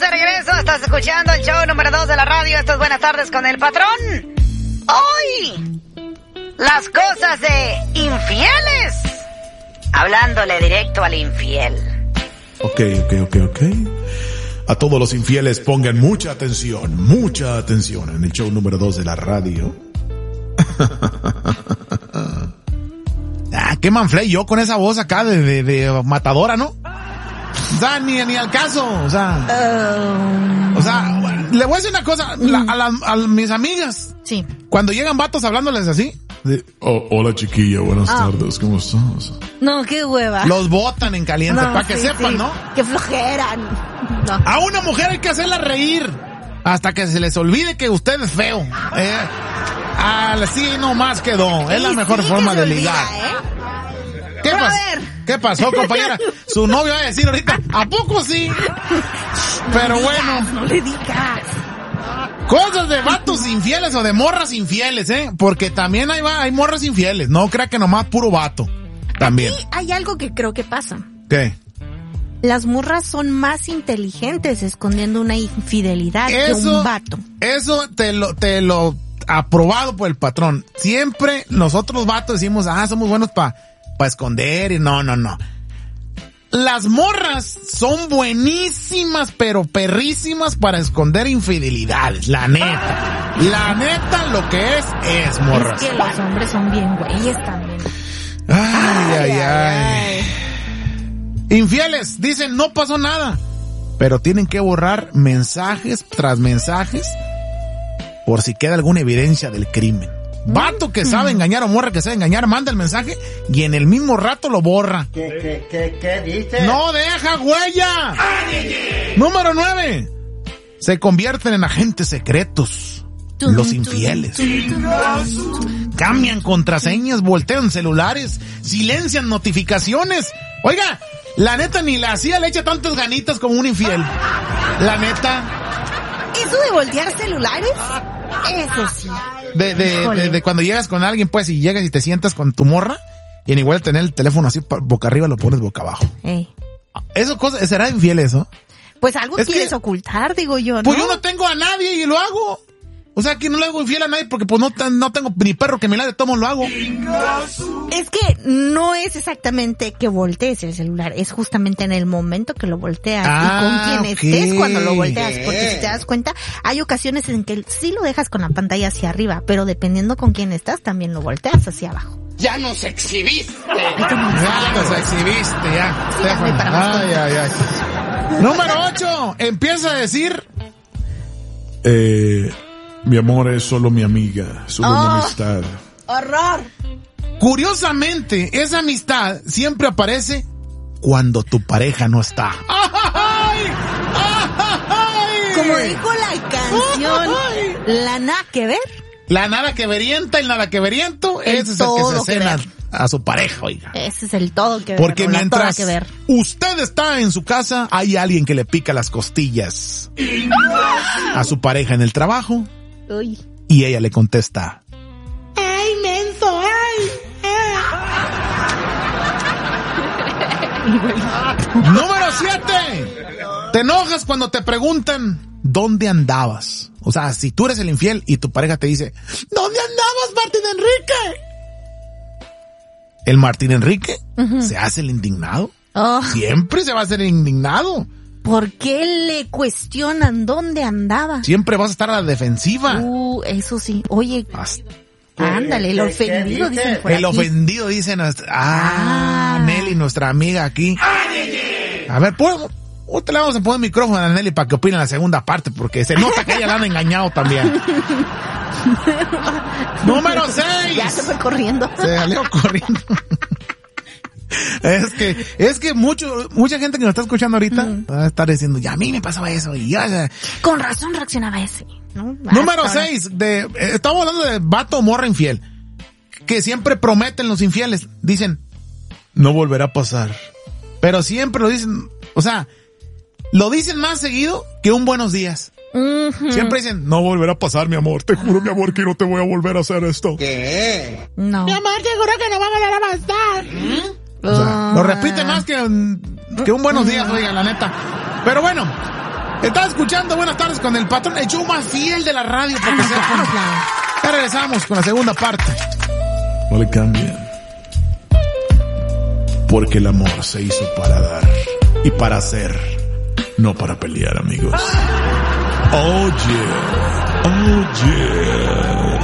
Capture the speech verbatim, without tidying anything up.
de regreso, estás escuchando el show número dos de la radio. Esto es Buenas Tardes con el Patrón. Hoy, las cosas de infieles. Hablándole directo al infiel. Ok, ok, ok, ok. A todos los infieles pongan mucha atención, mucha atención en el show número dos de la radio. Ah, qué manflay yo con esa voz acá de, de, de matadora, ¿no? O sea, ni, ni al caso, o sea. Uh, o sea, le voy a decir una cosa, la, a, la, a mis amigas. Sí. Cuando llegan vatos hablándoles así. De, oh, hola chiquilla, buenas oh. tardes, ¿cómo estás? No, qué hueva. Los botan en caliente, no, para que sí, sepan, sí. ¿no? Qué flojera. No. A una mujer hay que hacerla reír hasta que se les olvide que usted es feo. Eh, así nomás quedó. Es la sí, mejor sí forma de olvida, ligar. ¿eh? ¿Qué, pas ¿Qué pasó, compañera? Su novio va a decir ahorita, ¿a poco sí? Pero no bueno. Digas, no le digas. Cosas de vatos infieles o de morras infieles, ¿eh? Porque también hay, hay morras infieles. No crea que nomás puro vato. También. Aquí hay algo que creo que pasa. ¿Qué? Las morras son más inteligentes escondiendo una infidelidad eso, que un vato. Eso te lo, te lo aprobado por el patrón. Siempre nosotros vatos decimos, ah, somos buenos para pa esconder y no, no, no. Las morras son buenísimas, pero perrísimas para esconder infidelidades, la neta. La neta lo que es, es morras. Es que los hombres son bien güeyes también. Ay, ay, ay. ay. Infieles, dicen no pasó nada, pero tienen que borrar mensajes tras mensajes por si queda alguna evidencia del crimen. Vato que sabe engañar o morra que sabe engañar, manda el mensaje y en el mismo rato lo borra. ¿Qué, qué, qué, qué dice? ¡No deja huella! Número nueve. Se convierten en agentes secretos. Los infieles. Cambian contraseñas, voltean celulares, silencian notificaciones. Oiga, la neta ni la hacía le echa tantas ganitas como un infiel. La neta. ¿Eso de voltear celulares? Eso sí. De, de, de, de cuando llegas con alguien, pues, y llegas y te sientas con tu morra, y en igual de tener el teléfono así boca arriba, lo pones boca abajo. Ey. Eso cosa, ¿será infiel eso? Pues algo es quieres que, ocultar, digo yo, ¿no? Pues yo no tengo a nadie y lo hago. O sea, que no le hago infiel a nadie porque pues no, no tengo ni perro que me la de tomo, lo hago. Es que no es exactamente que voltees el celular, es justamente en el momento que lo volteas ah, y con quien okay. estés cuando lo volteas, porque si te das cuenta, hay ocasiones en que sí lo dejas con la pantalla hacia arriba, pero dependiendo con quién estás, también lo volteas hacia abajo. Ya nos exhibiste. Ya nos exhibiste, ya. Ay, ay, ay. Número ocho, empieza a decir... Eh... Mi amor es solo mi amiga, solo oh, mi amistad. ¡Horror! Curiosamente, esa amistad siempre aparece cuando tu pareja no está. ¡Ay! ¡Ay! Como dijo la canción, ¡ay! La nada que ver. La nada que verienta, el nada que veriento, el ese es el que se cena a su pareja, oiga. Ese es el todo que ver. Porque mientras que ver. usted está en su casa, hay alguien que le pica las costillas a su pareja en el trabajo. Uy. Y ella le contesta: ¡ay, menso! ¡Ay! ¡ay! Número siete. Te enojas cuando te preguntan ¿dónde andabas? O sea, si tú eres el infiel y tu pareja te dice ¿dónde andabas, Martín Enrique? El Martín Enrique uh-huh. se hace el indignado. Oh. Siempre se va a hacer el indignado. ¿Por qué le cuestionan dónde andaba? Siempre vas a estar a la defensiva. Uh, eso sí. Oye, Hasta... ándale, el ofendido dicen por El aquí. ofendido dice nuestra... Ah, ah, Nelly, nuestra amiga aquí. A ver, ¿puedo? Usted le vamos a poner el micrófono a Nelly para que opine la segunda parte, porque se nota que ella la han engañado también. Número seis. Ya se fue corriendo. Se salió corriendo. Es que, es que mucho, mucha gente que nos está escuchando ahorita mm. va a estar diciendo, ya a mí me pasaba eso y ya, ya. Con razón reaccionaba ese, ¿no? Número seis, de, eh, estamos hablando de vato o morra infiel, que siempre prometen los infieles, dicen, no volverá a pasar, pero siempre lo dicen, o sea, lo dicen más seguido que un buenos días. Uh-huh. Siempre dicen, no volverá a pasar, mi amor, te juro, mi amor, que no te voy a volver a hacer esto. ¿Qué? No. Mi amor, seguro que no va a volver a pasar. ¿Mm? O sea, lo repite más que, que un buenos días, oiga, la neta. Pero bueno, Estás escuchando Buenas Tardes con el Patrón, el show más fiel de la radio, para que sepan. Ya regresamos con la segunda parte. No le cambien. Porque el amor se hizo para dar y para hacer, no para pelear, amigos. Oh yeah, oh yeah.